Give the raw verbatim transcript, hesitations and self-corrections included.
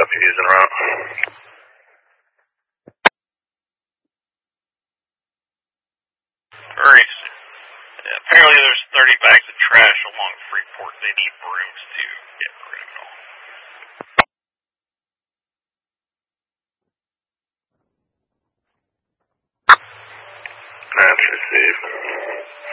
copy, views en route. Very soon. Yeah, apparently there's thirty bags of trash along Freeport. They need brooms to get rid of it all. Maps received.